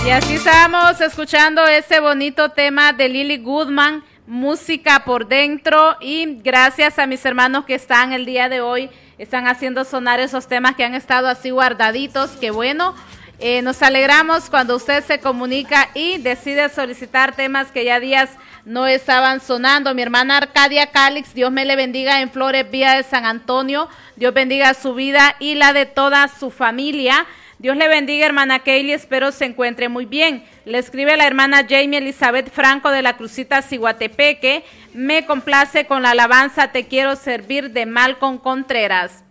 Y así estábamos escuchando ese bonito tema de Lily Goodman, Música por Dentro, y gracias a mis hermanos que están el día de hoy, están haciendo sonar esos temas que han estado así guardaditos, que bueno, nos alegramos cuando usted se comunica y decide solicitar temas que ya días no estaban sonando. Mi hermana Arcadia Calix, Dios me le bendiga en Flores Vía de San Antonio, Dios bendiga su vida y la de toda su familia. Dios le bendiga, hermana Kaylee, espero se encuentre muy bien. Le escribe la hermana Jamie Elizabeth Franco de la Crucita Ciguatepeque. Me complace con la alabanza Te quiero servir de Malcolm Contreras.